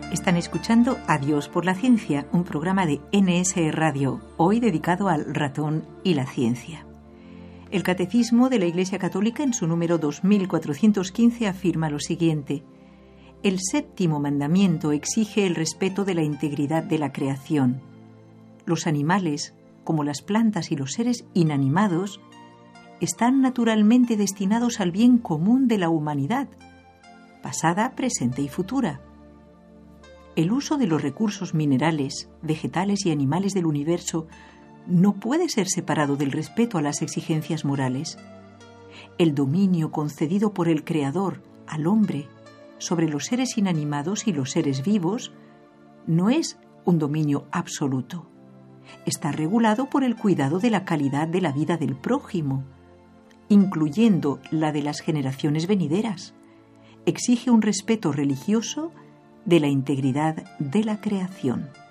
Están escuchando Adiós por la Ciencia, un programa de NSE Radio, hoy dedicado al ratón y la ciencia. El Catecismo de la Iglesia Católica, en su número 2415, afirma lo siguiente: el séptimo mandamiento exige el respeto de la integridad de la creación. Los animales, como las plantas y los seres inanimados, están naturalmente destinados al bien común de la humanidad, pasada, presente y futura. El uso de los recursos minerales, vegetales y animales del universo no puede ser separado del respeto a las exigencias morales. El dominio concedido por el Creador al hombre sobre los seres inanimados y los seres vivos no es un dominio absoluto. Está regulado por el cuidado de la calidad de la vida del prójimo, incluyendo la de las generaciones venideras. Exige un respeto religioso de la integridad de la creación.